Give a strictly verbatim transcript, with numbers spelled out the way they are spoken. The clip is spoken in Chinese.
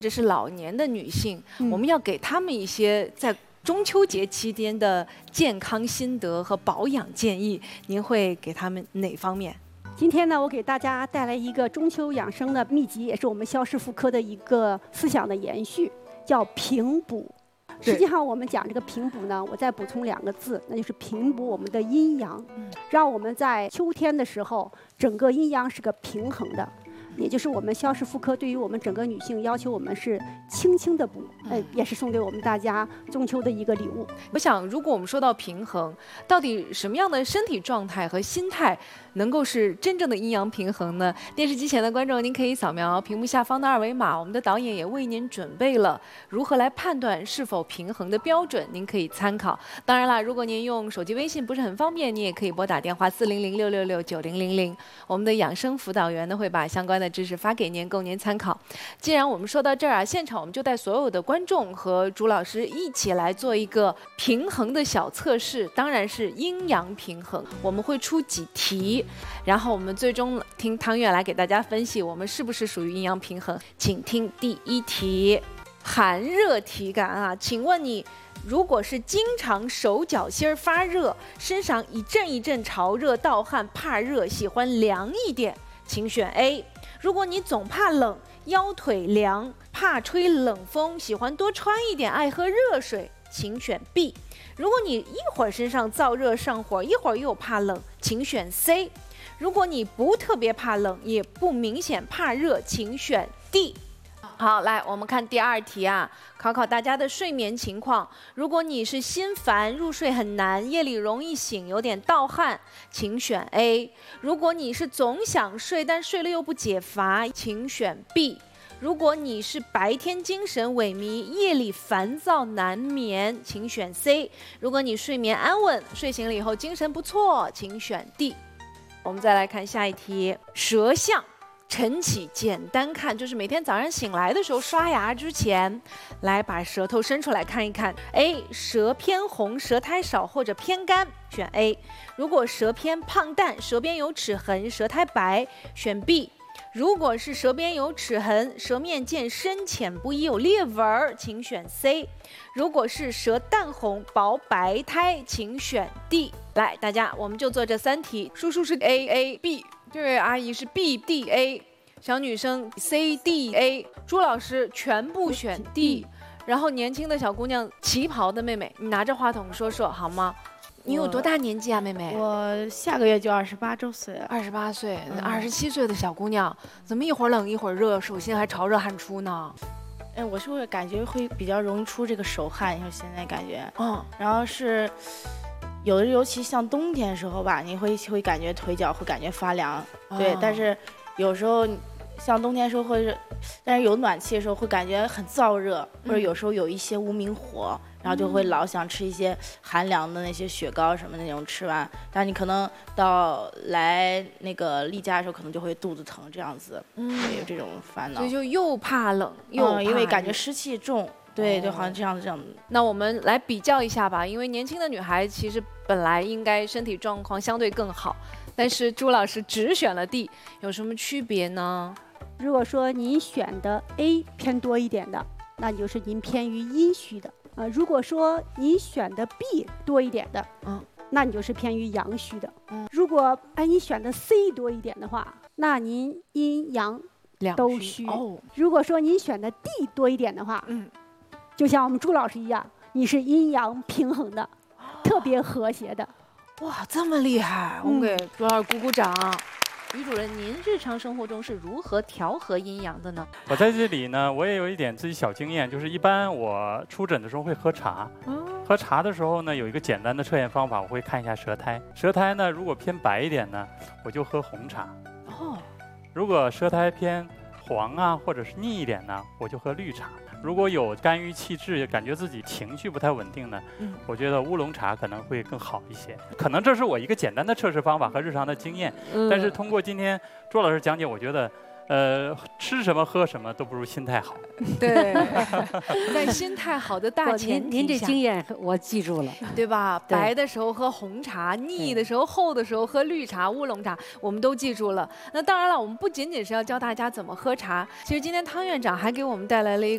这是老年的女性， 嗯、 我们要给她们一些在中秋节期间的健康心得和保养建议。您会给她们哪方面？ 今天呢，我给大家带来一个中秋养生的秘籍，也是我们肖氏妇科的一个思想的延续，叫平补。实际上，我们讲这个平补呢，我再补充两个字，那就是平补我们的阴阳，让我们在秋天的时候，整个阴阳是个平衡的。也就是我们肖氏妇科对于我们整个女性要求，我们是轻轻的补，呃，也是送给我们大家中秋的一个礼物。 我想，如果我们说到平衡，到底什么样的身体状态和心态能够是真正的阴阳平衡呢？电视机前的观众，您可以扫描屏幕下方的二维码，我们的导演也为您准备了如何来判断是否平衡的标准，您可以参考。当然了，如果您用手机微信不是很方便，你也可以拨打电话四零零六六六九零零零，我们的养生辅导员呢会把相关的知识发给您，供您参考。既然我们说到这儿啊，现场我们就带所有的观众和朱老师一起来做一个平衡的小测试，当然是阴阳平衡。我们会出几题，然后我们最终听汤月来给大家分析我们是不是属于阴阳平衡。请听第一题，寒热体感啊，请问你如果是经常手脚心发热，身上一阵一阵潮热盗汗，怕热，喜欢凉一点，请选 A。 如果你总怕冷，腰腿凉，怕吹冷风，喜欢多穿一点，爱喝热水，请选 B。 如果你一会儿身上燥热上火，一会儿又怕冷，请选 C。 如果你不特别怕冷，也不明显怕热，请选 D。好，来，我们看第二题啊，考考大家的睡眠情况。如果你是心烦、入睡很难，夜里容易醒，有点盗汗，请选 A。如果你是总想睡，但睡了又不解乏，请选 B。如果你是白天精神萎靡，夜里烦躁难眠，请选 C。如果你睡眠安稳，睡醒了以后精神不错，请选 D。我们再来看下一题，舌象。晨起简单看，就是每天早上醒来的时候刷牙之前，来把舌头伸出来看一看。A. 舌偏红，舌苔少或者偏干，选 A。如果舌偏胖淡，舌边有齿痕，舌苔白，选 B。如果是舌边有齿痕，舌面见深浅不一，有裂纹，请选 C。如果是舌淡红薄白苔，请选 D。来，大家我们就做这三题。叔叔是 A A B， 这位阿姨是 B D A， 小女生 C D A， 朱老师全部选 D。然后年轻的小姑娘，旗袍的妹妹，你拿着话筒说说好吗？你有多大年纪啊，妹妹？ 我下个月就二十八周岁了。 二十八岁，二十七岁的小姑娘，怎么一会儿冷一会儿热，手心还潮热汗出呢？ 哎，我是会感觉会比较容易出这个手汗，就现在感觉， 嗯， 然后是有的，尤其像冬天的时候吧，你会会感觉腿脚会感觉发凉，对， 哦、 但是有时候像冬天的时候会是，但是有暖气的时候会感觉很燥热，或者有时候有一些无名火。嗯，然后就会老想吃一些寒凉的那些雪糕什么的那种，吃完，但是你可能到来那个例假的时候，可能就会肚子疼这样子，嗯，有这种烦恼。 所以就又怕冷又怕、 嗯、因为感觉湿气重，对，哦、就好像这样子这样子。 那我们来比较一下吧，因为年轻的女孩其实本来应该身体状况相对更好，但是朱老师只选了 D， 有什么区别呢？ 如果说您选的 A 偏多一点的，那你就是您偏于阴虚的。呃，如果说您选的 B 多一点的，嗯，那你就是偏于阳虚的。嗯，如果哎你选的 C 多一点的话，那您阴阳都虚。哦，如果说您选的 D 多一点的话，嗯，就像我们朱老师一样，你是阴阳平衡的，哦、特别和谐的。 哇，这么厉害！我们给朱老师鼓鼓掌。于主任，您日常生活中是如何调和阴阳的呢？ 我在这里呢，我也有一点自己小经验，就是一般我出诊的时候会喝茶。嗯、喝茶的时候呢，有一个简单的测验方法，我会看一下舌苔。舌苔呢，如果偏白一点呢，我就喝红茶。哦。如果舌苔偏黄啊，或者是腻一点呢，我就喝绿茶。如果有肝郁气滞，感觉自己情绪不太稳定呢，嗯、我觉得乌龙茶可能会更好一些。可能这是我一个简单的测试方法和日常的经验，嗯、但是通过今天朱老师讲解，我觉得，呃，吃什么喝什么都不如心态好。 对，在心态好的大前提下， 您这经验我记住了， 对吧？白的时候喝红茶，腻的时候、厚的时候喝绿茶、乌龙茶，我们都记住了。那当然了，我们不仅仅是要教大家怎么喝茶，其实今天汤院长还给我们带来了一个